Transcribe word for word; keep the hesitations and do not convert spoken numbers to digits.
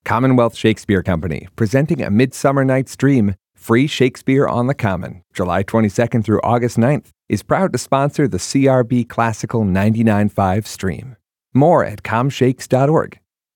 Commonwealth Shakespeare Company, presenting A Midsummer Night's Dream, free Shakespeare on the Common, July twenty-second through August ninth, is proud to sponsor the C R B Classical ninety-nine point five stream. More at com shakes dot org.